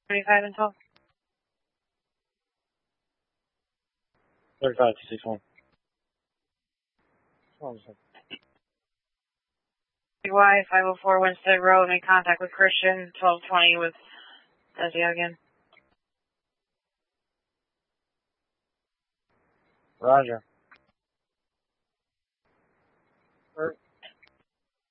25 and 12. 35, 261. Y 504 Winstead Road, make contact with Christian, 1220 with Desi again. Roger.